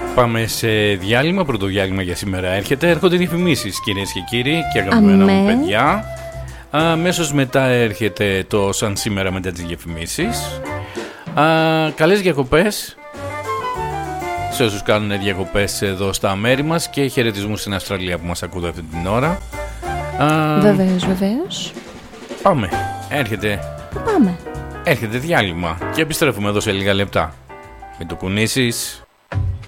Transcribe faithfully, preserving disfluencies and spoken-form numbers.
Πάμε σε διάλειμμα, πρώτο διάλειμμα για σήμερα έρχεται. Έρχονται διαφημίσεις, κυρίες και κύριοι και αγαπημένα μου παιδιά. Αμέσως μετά έρχεται το σαν σήμερα μετά τις διαφημίσεις. Α, καλές διακοπές σε όσους κάνουν διακοπές εδώ στα μέρη μας και χαιρετισμούς στην Αυστραλία που μας ακούτε αυτή την ώρα. Α, βεβαίως, βεβαίως. Πάμε, έρχεται. Πάμε. Έρχεται διάλειμμα και επιστρέφουμε εδώ σε λίγα λεπτά. Μην το κουνήσεις.